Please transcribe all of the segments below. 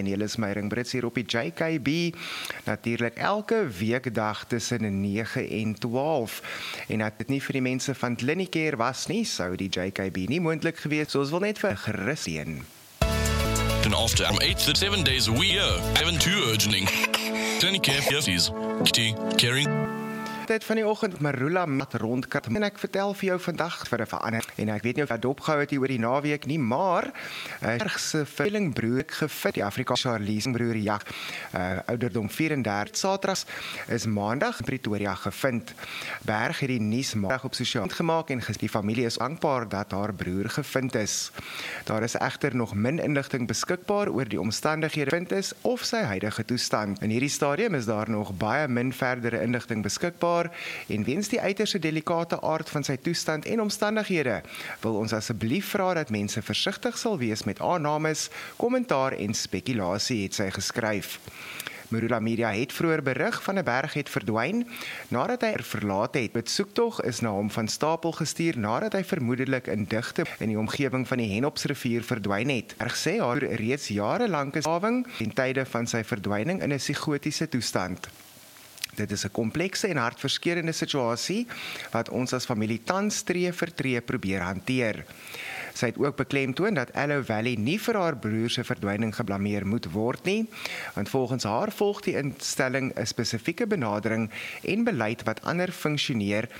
Nelis Meyering Brits hier op die JKB. Natuurlik elke weekdag tussen 9 en 12. En dat dit nie vir die mense van Clinicare was nie, sou die JKB nie moontlik gewees, so ons wil net vir gerus leen. And after 8 to 7 days a week, even too urgent. Clinicare fees, caring. Tyd van die oggend Marula mat rondkat en ek vertel vir jou vandag vir 'n verander en ek weet nie of jy dopgehou het hier oor die naweek nie, maar ergse veelingbroer gevind die Afrikaanse Charlies broer jag ouderdom 34 Saterdag is maandag in Pretoria gevind. Berg het die nuus maandag op sosiaal gemaak en die familie is dankbaar dat haar broer gevind is. Daar is egter nog min inligting beskikbaar oor die omstandighede vind is of sy huidige toestand. In hierdie stadium is daar nog baie min verdere inligting beskikbaar en weens die uiterste delikate aard van sy toestand en omstandighede, wil ons asseblief vra dat mense versigtig sal wees met aannames, kommentaar en spekulasie, het sy geskryf. Marula Media het vroeër berig van 'n berg het verdwyn nadat hy verlaat het. Met soektog is na hom van stapel gestuur nadat hy vermoedelik in digte in die omgewing van die Henopsrivier verdwyn het. Berg sê haar reeds jare lank is hawing ten tye van sy verdwyning in 'n psigotiese toestand. Dit is 'n komplekse en hartverskeurende situasie wat ons as familie tans tree vir tree probeer hanteer. Sy het ook beklemtoon dat Aloe Valley nie vir haar broer se verdwyning geblameer moet word nie, want volgens haar volg die instelling 'n spesifieke benadering en beleid wat anders funksioneer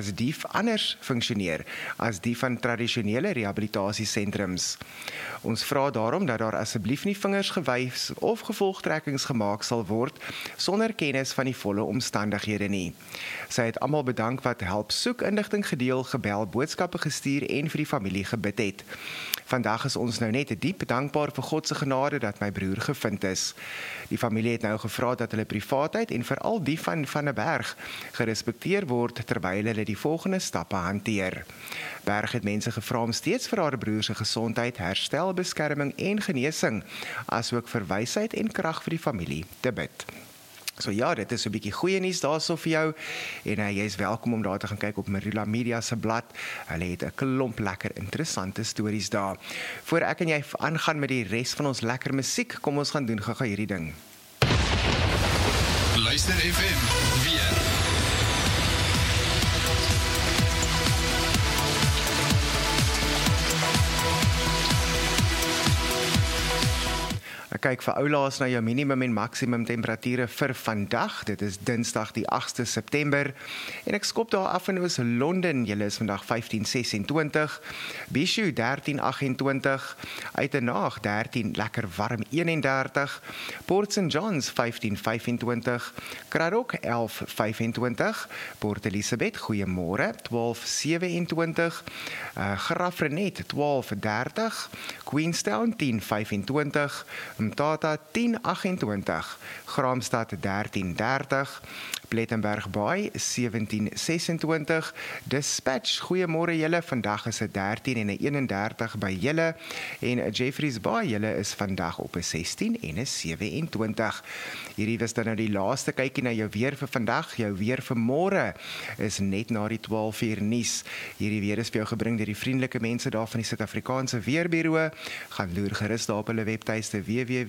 as die van tradisionele rehabilitasiesentrums. Ons vra daarom dat daar asseblief nie vingers gewys of gevolgtrekkings gemaak sal word sonder kennis van die volle omstandighede nie. Sy het almal bedank wat help soek, inligting gedeel, gebel, boodskappe gestuur en vir die familie gebid het. Vandag is ons nou net diep dankbaar vir God se genade dat my broer gevind is. Die familie het nou gevra dat hulle privaatheid en veral die van 'n Berg gerespekteer word terwyl hulle die volgende stappe hanteer. Berg het mense gevra om steeds vir haar broer se gesondheid, herstel, beskerming en genesing, asook vir wysheid en krag vir die familie te bid. So ja, dit is 'n bietjie goeie nuus daarso vir jou en jy is welkom om daar te gaan kyk op Marula Media se blad. Hulle het 'n klomp lekker interessante stories daar. Voor ek en jy aangaan met die res van ons lekker musiek, kom ons gaan doen gou hierdie ding. Luister FM weer. Ek kyk vir oulaas na jou minimum en maksimum temperature vir vandag. Dit is Dinsdag die 8de September en ek skop daar af in Oos-London. Julle is vandag 15:26, Bishu 13:28, Uitenaag 13 lekker warm 31, Port St Johns 15:25, Kraddock 11:25, Port Elizabeth goeiemôre 12:27, Graaff-Reinet 12:30, Queenstown 10:25, Mthatha 10:28, Graamsstad 13:30, Plettenberg Baai 17:26, Dispatch goeiemôre julle, vandag is dit 13 en 31 by julle en Jeffreys Baai julle is vandag op 'n 16 en 'n 27. Hierdie was dan nou die laaste kykie na jou weer vir vandag. Jou weer vir môre is net na die 12 uur nuus. Hierdie weer is vir jou gebring deur die vriendelike mense daar van die Suid-Afrikaanse Weerbureau. Gaan loer gerus daar op hulle webtuiste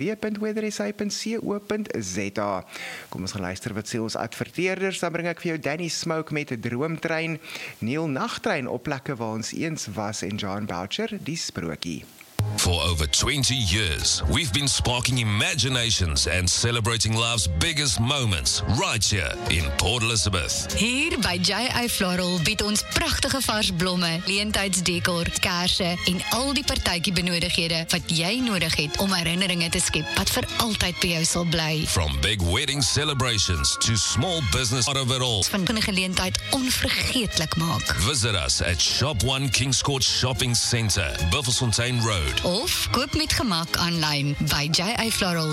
www.weathersa.co.za. Kom ons gaan luister wat sê ons adverteerders. Dan bring ek vir jou Danny Smoke met 'n droomtrein, Neil Nagtrein op plekke waar ons eens was en John Boucher die sprokie. For over 20 years, we've been sparking imaginations and celebrating life's biggest moments right here in Port Elizabeth. Hier by J.A. Floral bied ons pragtige vars blomme, leentydsdekor, kersse en al die partytjie benodighede wat jy nodig het om herinneringe te skep wat vir altyd by jou sal bly. From big wedding celebrations to small business out of it all. Van 'n geleentheid onvergeetlik maak. Visit us at Shop 1 Kings Court Shopping Centre, Buffelsfontein Road. Of koop met gemak aanlyn by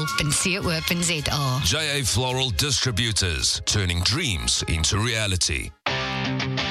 jafloral.co.za. J.A. Floral Distributors, turning dreams into reality.